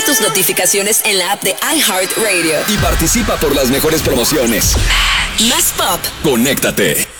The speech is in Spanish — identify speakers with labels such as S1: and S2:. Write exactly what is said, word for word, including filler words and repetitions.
S1: tus notificaciones en la app de iHeartRadio.
S2: Y participa por las mejores promociones.
S1: Más pop.
S2: Conéctate.